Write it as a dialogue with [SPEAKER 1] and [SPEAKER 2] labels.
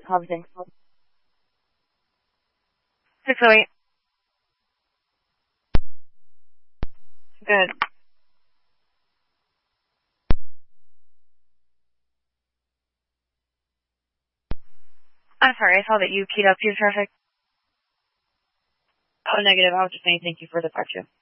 [SPEAKER 1] How's things?
[SPEAKER 2] 608. Good. I'm sorry, I saw that you keyed up your traffic. Oh, negative. I was just saying thank you for the part 2.